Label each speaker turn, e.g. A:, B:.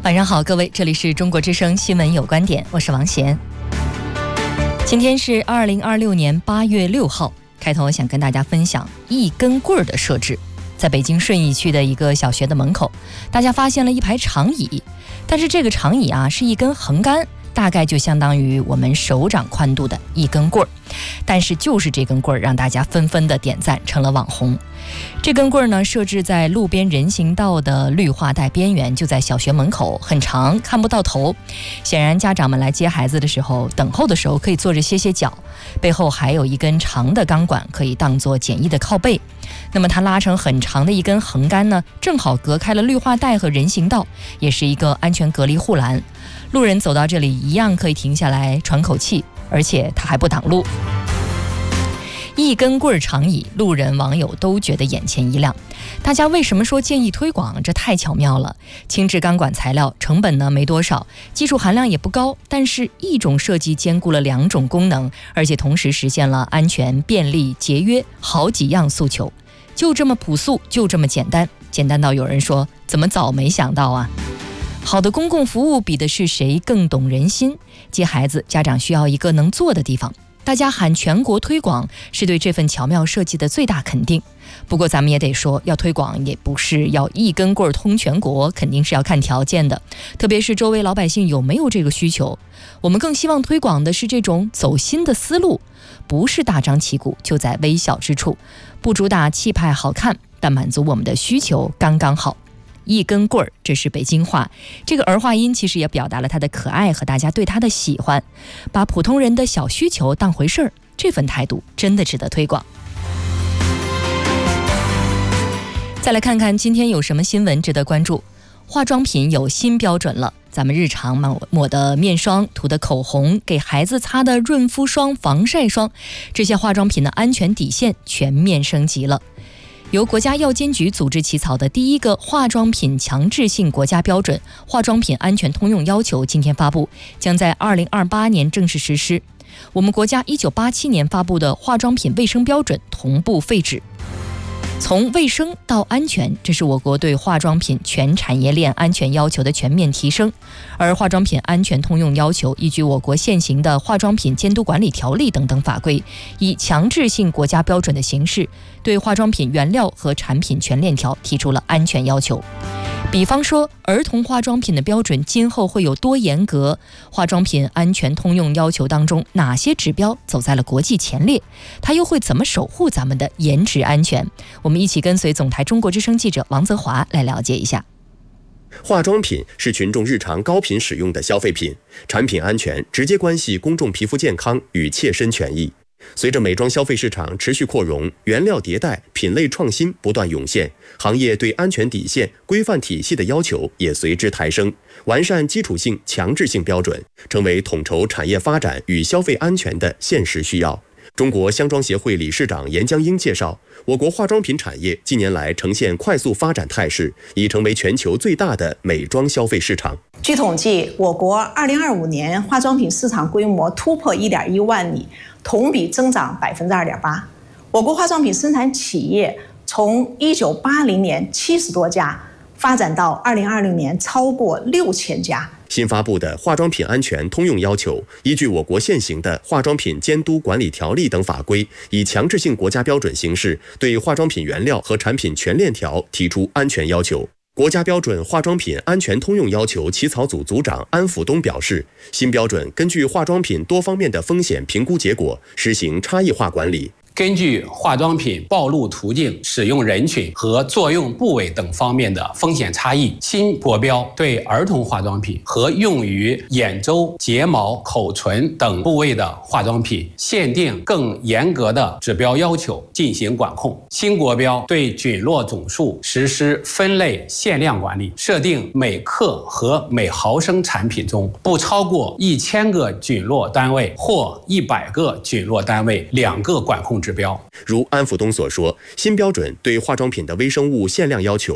A: 晚上好，各位，这里是中国之声新闻有观点，我是王贤。今天是2026年8月6号，开头想跟大家分享一根棍儿的设置。在北京顺义区的一个小学的门口，大家发现了一排长椅，但是这个长椅是一根横杆，大概就相当于我们手掌宽度的一根棍儿，但是就是这根棍儿让大家纷纷的点赞，成了网红。这根棍儿呢，设置在路边人行道的绿化带边缘，就在小学门口，很长，看不到头。显然家长们来接孩子的时候，等候的时候可以坐着歇歇脚，背后还有一根长的钢管可以当作简易的靠背。那么它拉成很长的一根横杆呢，正好隔开了绿化带和人行道，也是一个安全隔离护栏。路人走到这里一样可以停下来喘口气，而且它还不挡路。一根棍儿长椅，路人网友都觉得眼前一亮。大家为什么说建议推广？这太巧妙了。轻质钢管材料，成本呢没多少，技术含量也不高，但是一种设计兼顾了两种功能，而且同时实现了安全、便利、节约好几样诉求。就这么朴素，就这么简单，简单到有人说怎么早没想到啊。好的公共服务比的是谁更懂人心。接孩子，家长需要一个能坐的地方。大家喊全国推广，是对这份巧妙设计的最大肯定。不过咱们也得说，要推广也不是要一根棍儿通全国，肯定是要看条件的，特别是周围老百姓有没有这个需求。我们更希望推广的是这种走心的思路，不是大张旗鼓，就在微小之处，不主打气派好看，但满足我们的需求刚刚好。一根棍儿，这是北京话，这个儿化音其实也表达了它的可爱和大家对它的喜欢，把普通人的小需求当回事儿，这份态度真的值得推广。再来看看今天有什么新闻值得关注。化妆品有新标准了，咱们日常抹的面霜、涂的口红、给孩子擦的润肤霜、防晒霜，这些化妆品的安全底线全面升级了。由国家药监局组织起草的第一个化妆品强制性国家标准《化妆品安全通用要求》今天发布，将在2028年正式实施。我们国家1987年发布的化妆品卫生标准同步废止。从卫生到安全，这是我国对化妆品全产业链安全要求的全面提升。而化妆品安全通用要求依据我国现行的化妆品监督管理条例等等法规，以强制性国家标准的形式，对化妆品原料和产品全链条提出了安全要求。比方说，儿童化妆品的标准今后会有多严格？化妆品安全通用要求当中，哪些指标走在了国际前列？它又会怎么守护咱们的颜值安全？我们一起跟随总台中国之声记者王泽华来了解一下。
B: 化妆品是群众日常高频使用的消费品，产品安全直接关系公众皮肤健康与切身权益。随着美妆消费市场持续扩容，原料迭代、品类创新不断涌现，行业对安全底线、规范体系的要求也随之抬升，完善基础性、强制性标准，成为统筹产业发展与消费安全的现实需要。中国香妆协会理事长严江英介绍，我国化妆品产业近年来呈现快速发展态势，已成为全球最大的美妆消费市场。
C: 据统计，我国2025年化妆品市场规模突破1.1万亿，同比增长2.8%。我国化妆品生产企业从1980年70多家发展到2020年超过6000家。
B: 新发布的化妆品安全通用要求，依据我国现行的化妆品监督管理条例等法规，以强制性国家标准形式，对化妆品原料和产品全链条提出安全要求。国家标准化妆品安全通用要求起草组组长安辅东表示，新标准根据化妆品多方面的风险评估结果，实行差异化管理。
D: 根据化妆品暴露途径、使用人群和作用部位等方面的风险差异，新国标对儿童化妆品和用于眼周、睫毛、口唇等部位的化妆品限定更严格的指标要求进行管控。新国标对菌落总数实施分类限量管理，设定每克和每毫升产品中不超过1000个菌落单位或100个菌落单位2个管控指标。
B: 如安辅东所说，新标准对化妆品的微生物限量要求